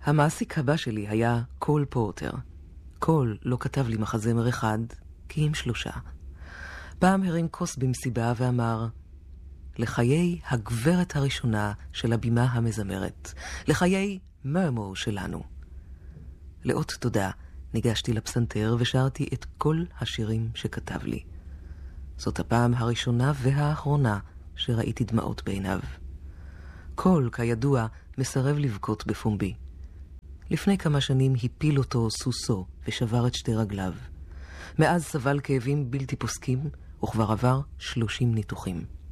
המעסיק הבא שלי היה קול פורטר. קול לא כתב לי מחזמר אחד, כי אם 3. פעם הרים כוס במסיבה ואמר, לחיי הגברת הראשונה של הבימה המזמרת, לחיי מרמור שלנו. לאות תודה ניגשתי לפסנתר ושרתי את כל השירים שכתב לי. זאת הפעם הראשונה והאחרונה שראיתי דמעות בעיניו. קול, כידוע, מסרב לבכות בפומבי. לפני כמה שנים הפיל אותו סוסו ושבר את 2 רגליו. מאז סבל כאבים בלתי פוסקים וכבר עבר 30 ניתוחים.